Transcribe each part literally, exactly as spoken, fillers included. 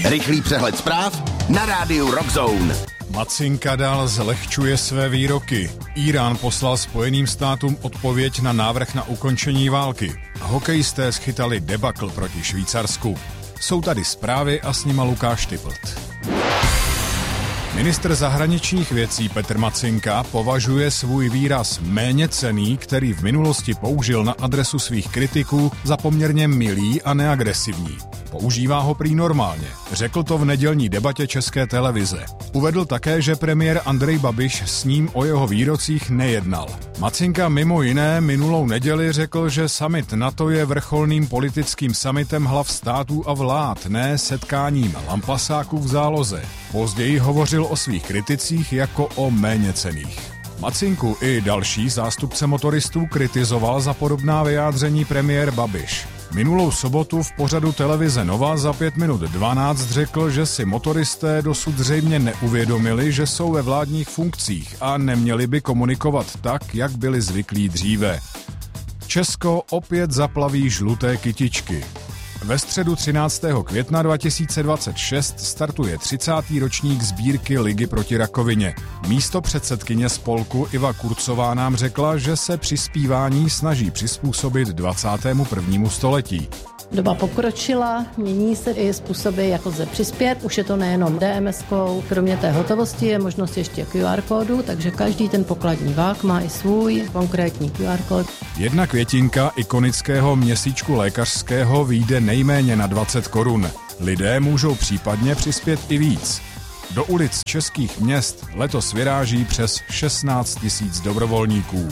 Rychlý přehled zpráv na rádiu Rockzone. Macinka dál zlehčuje své výroky. Írán poslal Spojeným státům odpověď na návrh na ukončení války. Hokejisté schytali debakl proti Švýcarsku. Jsou tady zprávy a s nima Lukáš Typlt. Ministr zahraničních věcí Petr Macinka považuje svůj výraz méněcenný, který v minulosti použil na adresu svých kritiků, za poměrně milý a neagresivní. Používá ho prý normálně. Řekl to v nedělní debatě České televize. Uvedl také, že premiér Andrej Babiš s ním o jeho výrocích nejednal. Macinka mimo jiné minulou neděli řekl, že summit NATO je vrcholným politickým summitem hlav států a vlád, ne setkáním lampasáků v záloze. Později hovořil o svých kriticích jako o méněcenných. Macinku i další zástupce motoristů kritizoval za podobná vyjádření premiér Babiš. Minulou sobotu v pořadu televize Nova za pět minut dvanáct řekl, že si motoristé dosud zřejmě neuvědomili, že jsou ve vládních funkcích a neměli by komunikovat tak, jak byli zvyklí dříve. Česko opět zaplaví žluté kytičky. Ve středu třináctého května dva tisíce dvacet šest startuje třicátý ročník sbírky Ligy proti rakovině. Místopředsedkyně spolku Iva Kurcová nám řekla, že se přispívání snaží přizpůsobit dvacátému prvnímu století. Doba pokročila, mění se i způsoby, jak lze přispět. Už je to nejenom D M S-kou, kromě té hotovosti je možnost ještě Q R kódu, takže každý ten pokladní vák má i svůj konkrétní Q R kód. Jedna květinka ikonického měsíčku lékařského vyjde nejméně na dvacet korun. Lidé můžou případně přispět i víc. Do ulic českých měst letos vyráží přes šestnáct tisíc dobrovolníků.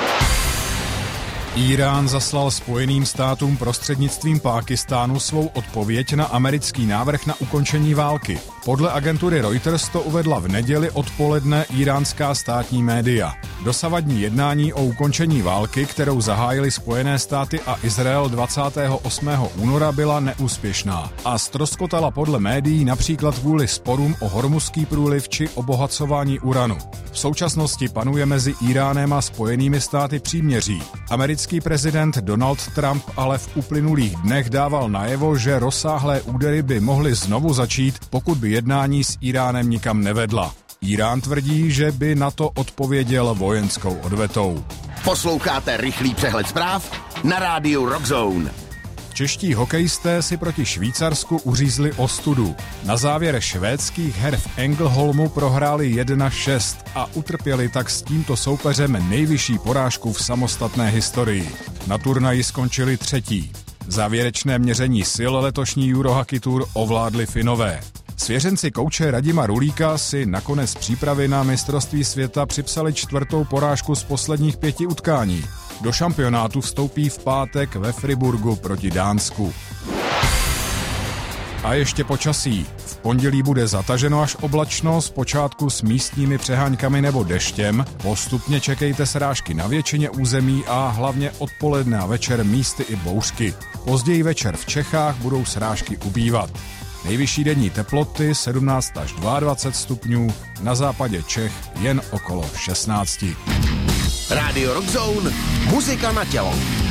Írán zaslal Spojeným státům prostřednictvím Pákistánu svou odpověď na americký návrh na ukončení války. Podle agentury Reuters to uvedla v neděli odpoledne íránská státní média. Dosavadní jednání o ukončení války, kterou zahájily Spojené státy a Izrael dvacátého osmého února, byla neúspěšná a ztroskotala podle médií například kvůli sporům o Hormuzský průliv či obohacování uranu. V současnosti panuje mezi Íránem a Spojenými státy příměří. Americký prezident Donald Trump ale v uplynulých dnech dával najevo, že rozsáhlé údery by mohly znovu začít, pokud by jednání s Íránem nikam nevedla. Írán tvrdí, že by na to odpověděl vojenskou odvetou. Posloucháte rychlý přehled zpráv na rádiu Rockzone. Čeští hokejisté si proti Švýcarsku uřízli ostudu. Na závěr švédských her v Ängelholmu prohráli jedna šest a utrpěli tak s tímto soupeřem nejvyšší porážku v samostatné historii. Na turnaji skončili třetí. Závěrečné měření sil letošní Eurohockey Tour ovládli Finové. Svěřenci kouče Radima Rulíka si nakonec přípravy na mistrovství světa připsali čtvrtou porážku z posledních pěti utkání. Do šampionátu vstoupí v pátek ve Friburgu proti Dánsku. A ještě počasí. V pondělí bude zataženo až oblačno, zpočátku s místními přeháňkami nebo deštěm. Postupně čekejte srážky na většině území a hlavně odpoledne a večer místy i bouřky. Později večer v Čechách budou srážky ubývat. Nejvyšší denní teploty sedmnáct až dvacet dva stupňů, na západě Čech jen okolo šestnáct. Rádio Rockzone, muzika na tělo.